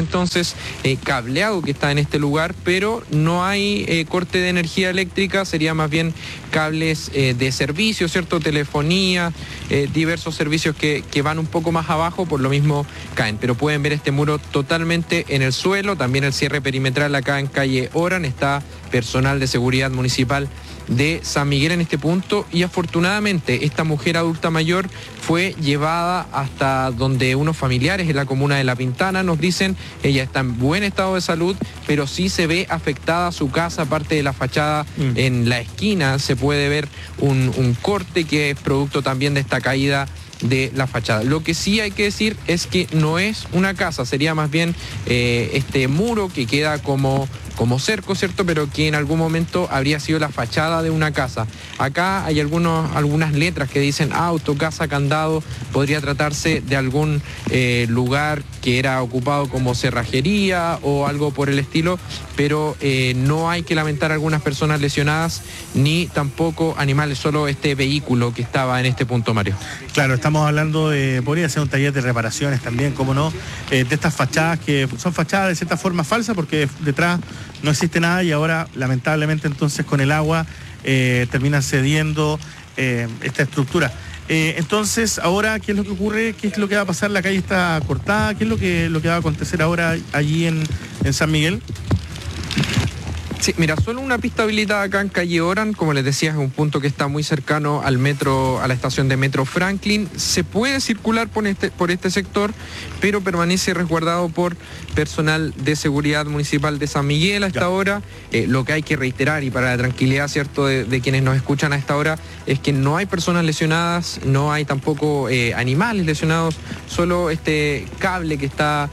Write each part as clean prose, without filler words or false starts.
entonces cableado que está en este lugar, pero no hay corte de energía eléctrica, sería más bien cables de servicio, ¿cierto? Telefonía, diversos servicios que van un poco más abajo, por lo mismo caen. Pero pueden ver este muro totalmente en el suelo, también el cierre perimetral acá en calle Oran, está personal de seguridad municipal de San Miguel en este punto, y afortunadamente esta mujer adulta mayor fue llevada hasta donde unos familiares en la comuna de La Pintana nos dicen. Ella está en buen estado de salud, pero sí se ve afectada su casa, parte de la fachada en la esquina se puede ver un corte que es producto también de esta caída de la fachada. Lo que sí hay que decir es que no es una casa, sería más bien este muro que queda como cerco, ¿cierto? Pero que en algún momento habría sido la fachada de una casa. Acá hay algunas letras que dicen auto, casa, candado. Podría tratarse de algún lugar que era ocupado como cerrajería o algo por el estilo, pero no hay que lamentar algunas personas lesionadas ni tampoco animales, solo este vehículo que estaba en este punto, Mario. Claro, estamos hablando de, podría ser un taller de reparaciones también, como no, de estas fachadas que son fachadas de cierta forma falsas porque detrás no existe nada y ahora lamentablemente entonces con el agua termina cediendo esta estructura. Entonces ahora, ¿qué es lo que ocurre? ¿Qué es lo que va a pasar? La calle está cortada. ¿Qué es lo que va a acontecer ahora allí en San Miguel? Sí, mira, solo una pista habilitada acá en calle Oran, como les decía, es un punto que está muy cercano al metro, a la estación de metro Franklin. Se puede circular por este sector, pero permanece resguardado por personal de seguridad municipal de San Miguel a esta hora. Lo que hay que reiterar, y para la tranquilidad, ¿cierto?, de quienes nos escuchan a esta hora, es que no hay personas lesionadas, no hay tampoco animales lesionados, solo este cable que está,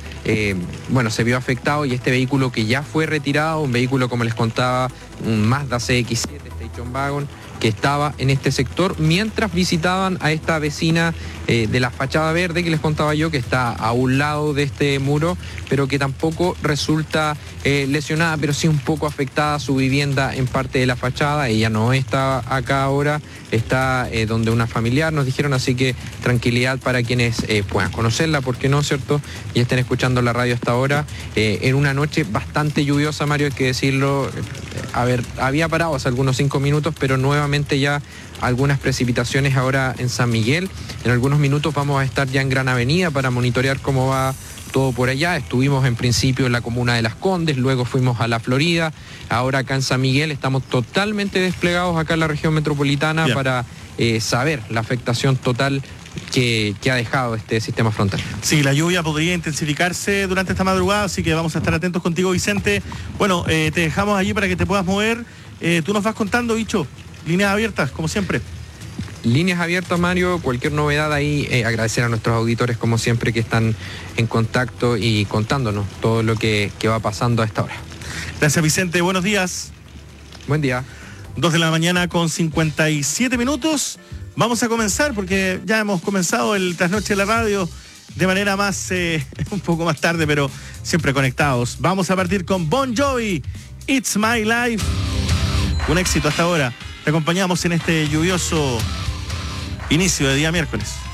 se vio afectado, y este vehículo que ya fue retirado, un vehículo, como les contaba, un Mazda CX-7 Station Wagon, que estaba en este sector mientras visitaban a esta vecina de la fachada verde que les contaba yo, que está a un lado de este muro, pero que tampoco resulta lesionada, pero sí un poco afectada su vivienda en parte de la fachada. Ella no está acá ahora, está donde una familiar, nos dijeron, así que tranquilidad para quienes puedan conocerla, ¿por qué no, cierto? Y estén escuchando la radio hasta ahora, en una noche bastante lluviosa, Mario, hay que decirlo. Había parado hace algunos 5 minutos, pero nuevamente ya algunas precipitaciones ahora en San Miguel. En algunos minutos vamos a estar ya en Gran Avenida para monitorear cómo va todo por allá. Estuvimos en principio en la comuna de Las Condes, luego fuimos a La Florida, ahora acá en San Miguel estamos totalmente desplegados acá en la región metropolitana. Bien. Para saber la afectación total que ha dejado este sistema frontal. Sí, la lluvia podría intensificarse durante esta madrugada, así que vamos a estar atentos contigo, Vicente. Bueno, te dejamos allí para que te puedas mover. Tú nos vas contando, Bicho, líneas abiertas, como siempre. Líneas abiertas, Mario, cualquier novedad ahí, agradecer a nuestros auditores, como siempre, que están en contacto y contándonos todo lo que va pasando a esta hora. Gracias, Vicente, buenos días. Buen día. 2 de la mañana con 57 minutos. Vamos a comenzar, porque ya hemos comenzado el Trasnoche de la Radio de manera más, un poco más tarde, pero siempre conectados. Vamos a partir con Bon Jovi, It's My Life. Un éxito hasta ahora. Te acompañamos en este lluvioso inicio de día miércoles.